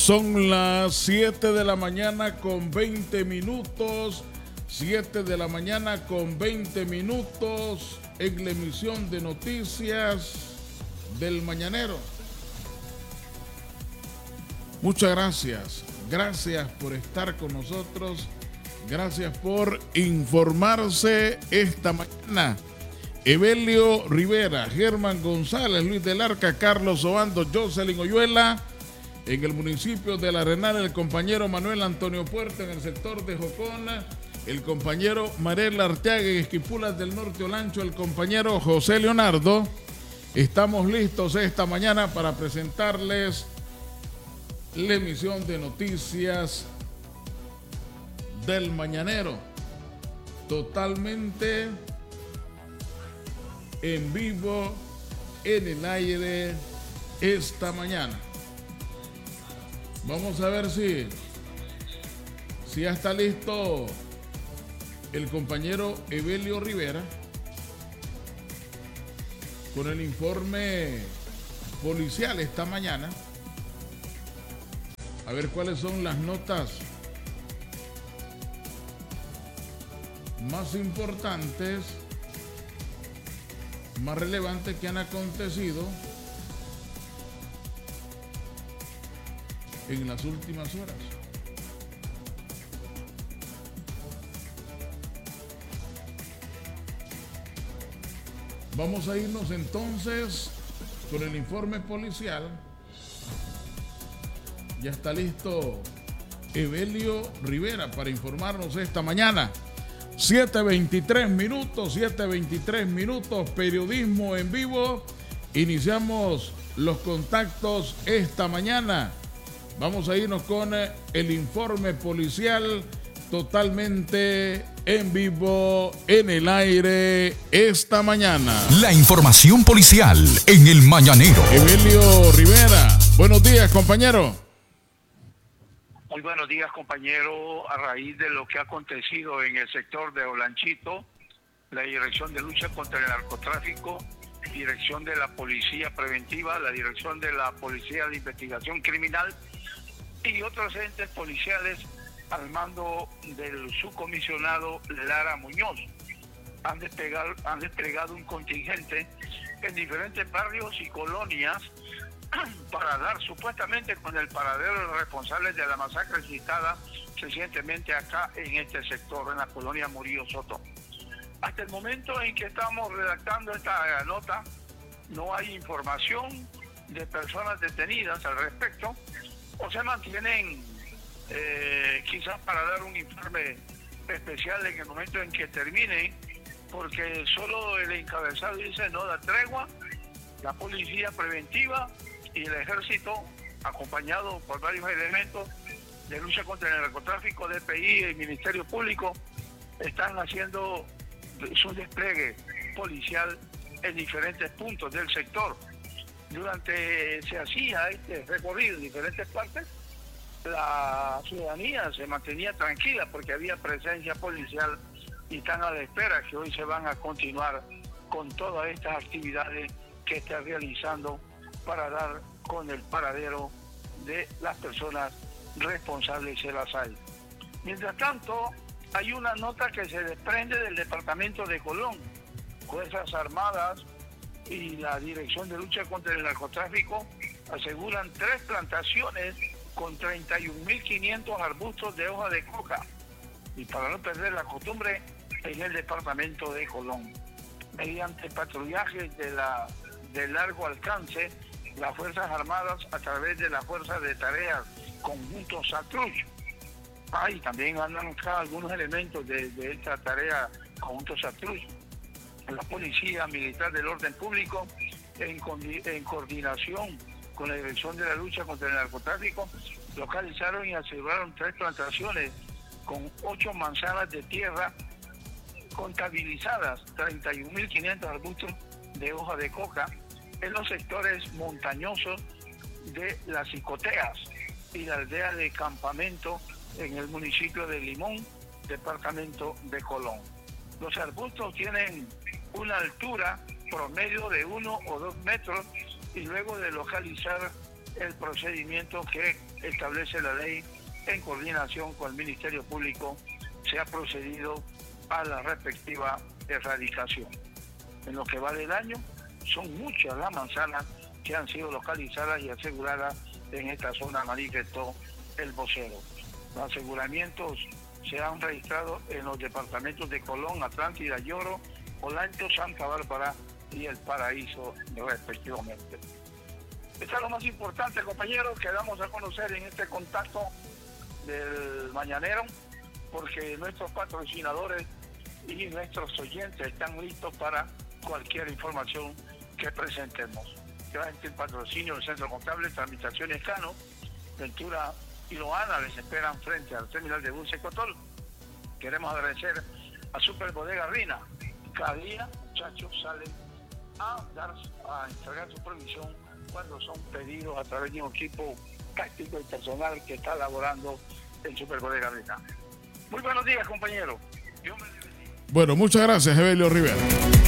Son las 7 de la mañana con 20 minutos. 7 de la mañana con 20 minutos en la emisión de noticias del Mañanero. Muchas gracias. Gracias por estar con nosotros. Gracias por informarse esta mañana. Evelio Rivera, Germán González, Luis del Arca, Carlos Obando, Jocelyn Oyuela. En el municipio de La Arenal, el compañero Manuel Antonio Puerta en el sector de Jocona, el compañero Mariel Arteaga en Esquipulas del Norte Olancho, el compañero José Leonardo. Estamos listos esta mañana para presentarles la emisión de noticias del Mañanero, totalmente en vivo, en el aire esta mañana. Vamos a ver si ya está listo el compañero Evelio Rivera con el informe policial esta mañana. A ver cuáles son las notas más importantes, más relevantes que han acontecido en las últimas horas. Vamos a irnos entonces con el informe policial. Ya está listo Evelio Rivera para informarnos esta mañana. 7:23 minutos, periodismo en vivo. Iniciamos los contactos esta mañana. Vamos a irnos con el informe policial totalmente en vivo, en el aire esta mañana. La información policial en el Mañanero. Evelio Rivera, buenos días, compañero. Muy buenos días, compañero. A raíz de lo que ha acontecido en el sector de Olanchito, la Dirección de Lucha contra el Narcotráfico, Dirección de la Policía Preventiva, la Dirección de la Policía de Investigación Criminal y otros entes policiales al mando del subcomisionado Lara Muñoz han desplegado un contingente en diferentes barrios y colonias para dar supuestamente con el paradero de los responsables de la masacre citada recientemente acá en este sector, en la colonia Murillo Soto. Hasta el momento en que estamos redactando esta nota, no hay información de personas detenidas al respecto, o se mantienen quizás para dar un informe especial en el momento en que termine, porque solo el encabezado dice no da tregua. La policía preventiva y el ejército, acompañado por varios elementos de lucha contra el narcotráfico, DPI y Ministerio Público, están haciendo su despliegue policial en diferentes puntos del sector. Durante se hacía este recorrido en diferentes partes, la ciudadanía se mantenía tranquila porque había presencia policial y están a la espera que hoy se van a continuar con todas estas actividades que está realizando para dar con el paradero de las personas responsables de las hay. Mientras tanto, hay una nota que se desprende del departamento de Colón. Fuerzas Armadas y la Dirección de Lucha contra el Narcotráfico aseguran 3 plantaciones con 31.500 arbustos de hoja de coca, y para no perder la costumbre, en el departamento de Colón. Mediante patrullajes de largo alcance, las Fuerzas Armadas, a través de la Fuerza de Tareas Conjunto Satruch, y también andan acá algunos elementos de esta tarea Conjunto Satruch, la Policía Militar del Orden Público, en coordinación con la Dirección de la Lucha contra el Narcotráfico, localizaron y aseguraron 3 plantaciones con 8 manzanas de tierra contabilizadas, 31.500 arbustos de hoja de coca en los sectores montañosos de Las Cicoteas y la aldea de Campamento en el municipio de Limón, departamento de Colón. Los arbustos tienen una altura promedio de 1 o 2 metros, y luego de localizar el procedimiento que establece la ley, en coordinación con el Ministerio Público, se ha procedido a la respectiva erradicación. En lo que va del año, son muchas las manzanas que han sido localizadas y aseguradas en esta zona, manifestó el vocero. Los aseguramientos se han registrado en los departamentos de Colón, Atlántida, Lloro, Olancho, Santa Bárbara y El Paraíso, respectivamente. Esto es lo más importante, compañeros, que damos a conocer en este contacto del Mañanero, porque nuestros patrocinadores y nuestros oyentes están listos para cualquier información que presentemos. Gracias al patrocinio del Centro Contable, Tramitaciones Cano, Ventura y Loana les esperan frente al terminal de buses Cotol. Queremos agradecer a Super Bodega Rina. Cada día, muchachos, salen a entregar su provisión cuando son pedidos a través de un equipo táctico y personal que está laborando en Super Bodega Rina. Muy buenos días, compañeros. Bueno, muchas gracias, Evelio Rivera.